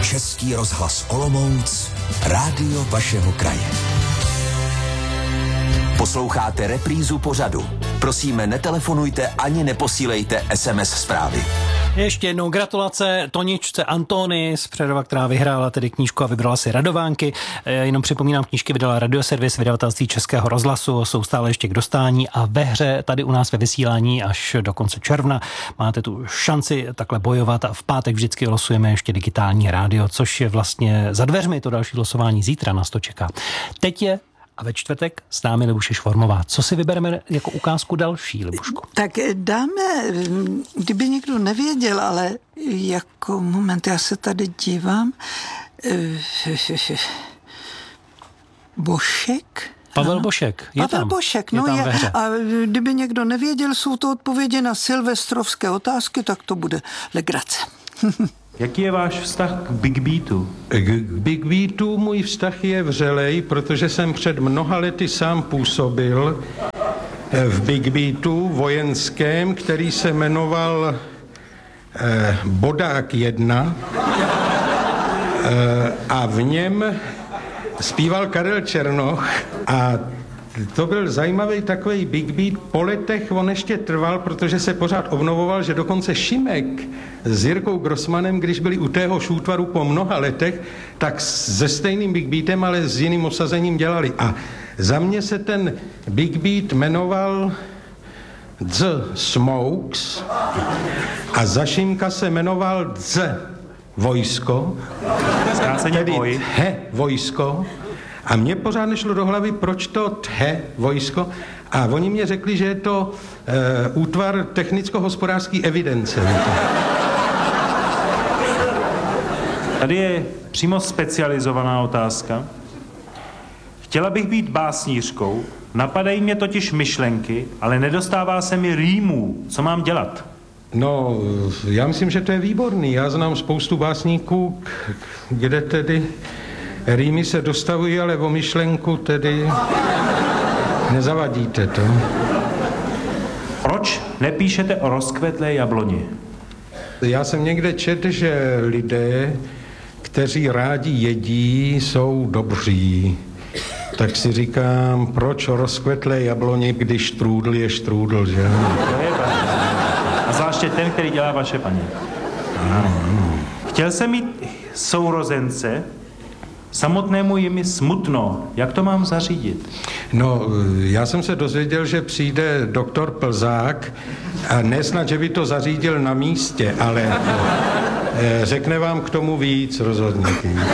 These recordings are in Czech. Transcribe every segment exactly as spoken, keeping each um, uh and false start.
Český rozhlas Olomouc, rádio vašeho kraje. Posloucháte reprízu pořadu. Prosíme, netelefonujte ani neposílejte es em es zprávy. Ještě jednou gratulace Toničce Antony z Přerova, která vyhrála tedy knížku a vybrala si Radovánky. Jenom připomínám, knížky vydala Radioservis, vydavatelství Českého rozhlasu, jsou stále ještě k dostání a ve hře tady u nás ve vysílání až do konce června máte tu šanci takhle bojovat a v pátek vždycky losujeme ještě digitální rádio, což je vlastně za dveřmi, to další losování zítra nás to čeká. Teď je a ve čtvrtek s námi Libuše Švormová. Co si vybereme jako ukázku další, Libuško? Tak dáme, kdyby někdo nevěděl, ale jako moment, já se tady dívám. Bošek? Pavel ano. Bošek, je Pavel tam. Bošek, je no tam je. Ve hře. A kdyby někdo nevěděl, jsou to odpovědi na silvestrovské otázky, tak to bude legrace. Jaký je váš vztah k Big Beatu? K Big Beatu můj vztah je vřelej, protože jsem před mnoha lety sám působil v Big Beatu vojenském, který se jmenoval eh, Bodák jedna eh, a v něm zpíval Karel Černoch a to byl zajímavý takový Big Beat. Po letech on ještě trval, protože se pořád obnovoval, že dokonce Šimek s Jirkou Grossmanem, když byli u téhož útvaru po mnoha letech, tak se stejným Big Beatem, ale s jiným osazením dělali. A za mě se ten Big Beat jmenoval The Smokes a za Šimka se jmenoval The Vojsko, tedy He Vojsko. A mně pořád nešlo do hlavy, proč to The Vojsko. A oni mě řekli, že je to e, útvar technicko-hospodářské evidence. Tady je přímo specializovaná otázka. Chtěla bych být básnířkou, napadají mě totiž myšlenky, ale nedostává se mi rýmů. Co mám dělat? No, já myslím, že to je výborný. Já znám spoustu básníků, kde tedy rýmy se dostavují, ale o myšlenku tedy nezavadíte to. Proč nepíšete o rozkvetlé jabloni? Já jsem někde četl, že lidé, kteří rádi jedí, jsou dobří. Tak si říkám, proč o rozkvetlé jabloni, když štrůdl je štrůdl, že? To je pravda. A zvláště ten, který dělá vaše paní. Chtěl jsem mít sourozence, samotnému je mi smutno. Jak to mám zařídit? No, já jsem se dozvěděl, že přijde doktor Plzák a nesnad, že by to zařídil na místě, ale eh, řekne vám k tomu víc rozhodně.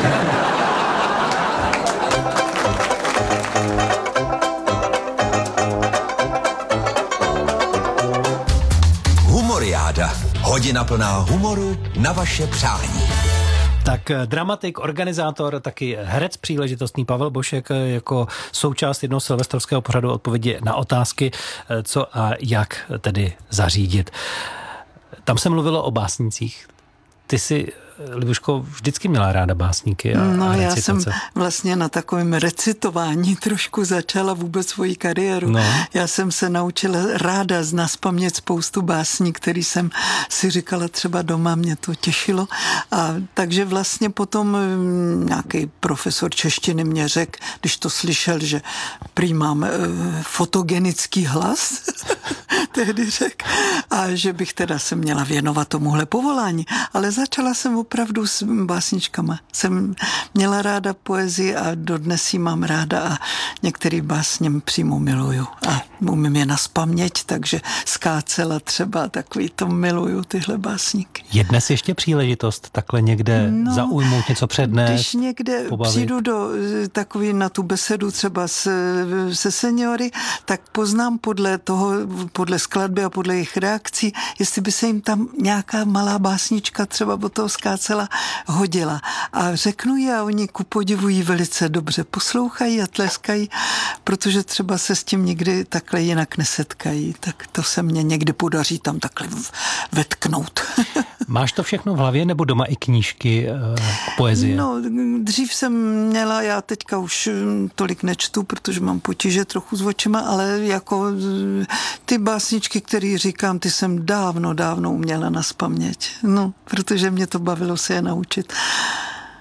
Humoriáda. Hodina plná humoru na vaše přání. Tak dramatik, organizátor, taky herec příležitostný Pavel Bošek jako součást jednoho silvestrovského pořadu odpovědi na otázky, co a jak tedy zařídit. Tam se mluvilo o básnících. Ty si, Libuško, vždycky měla ráda básníky a No, a já jsem vlastně na takovém recitování trošku začala vůbec svoji kariéru. No. Já jsem se naučila ráda znaspamět spoustu básní, který jsem si říkala třeba doma, mě to těšilo. A takže vlastně potom nějaký profesor češtiny mě řekl, když to slyšel, že prý mám e, fotogenický hlas, tehdy řekl, a že bych teda se měla věnovat tomuhle povolání. Ale začala jsem opravdu s básničkama. Jsem měla ráda poezii a dodnes ji mám ráda a některý básně přímo miluju. A umím je nazpaměť, takže Skácela třeba, takový to miluju, tyhle básníky. Je dnes ještě příležitost takhle někde no, zaujmout něco přednést? Když někde pobavit. Přijdu do takový na tu besedu třeba s, se seniory, tak poznám podle toho, podle skladby a podle jejich reakcí, jestli by se jim tam nějaká malá básnička třeba od toho Skácela hodila. A řeknu ji a oni ku podivu ji velice dobře poslouchají a tleskají, protože třeba se s tím nikdy takhle jinak nesetkají. Tak to se mně někdy podaří tam takhle vetknout. Máš to všechno v hlavě nebo doma i knížky k poezie? No, dřív jsem měla, já teďka už tolik nečtu, protože mám potíže trochu s očima, ale jako ty básničky, které říkám, ty jsem dávno, dávno uměla nazpaměť. No, protože mě to bavilo se je naučit.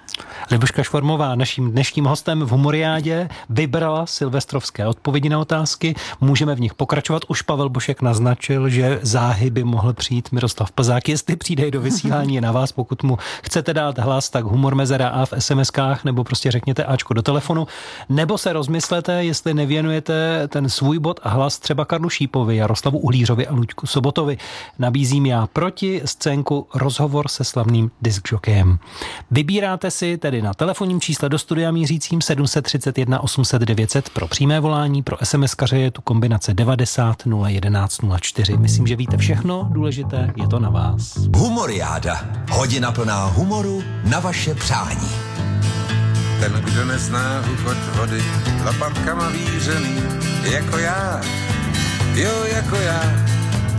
Libuška Švormová, naším dnešním hostem v Humoriádě, vybrala silvestrovské odpovědi na otázky. Můžeme v nich pokračovat. Už Pavel Bošek naznačil, že záhy by mohl přijít Miroslav Plzák. Jestli přijde do vysílání, je na vás. Pokud mu chcete dát hlas, tak humor mezera A v es em eskách, nebo prostě řekněte Ačko do telefonu. Nebo se rozmyslete, jestli nevěnujete ten svůj bod a hlas třeba Karlu Šípovi, Jaroslavu Uhlířovi a Luďku Sobotovi. Nabízím já proti scénku Rozhovor se slavným diskžokejem. Vybíráte si tedy na telefonním čísle do studia mířícím sedm set třicet jedna osm set devět set pro přímé volání, pro SMSkaře je tu kombinace devadesát nula jedenáct nula čtyři. Myslím, že víte všechno, důležité je to na vás. Humoriáda. Hodina plná humoru na vaše přání. Ten, kdo nezná hukot vody, lopatkama vířený, jako já, jo, jako já.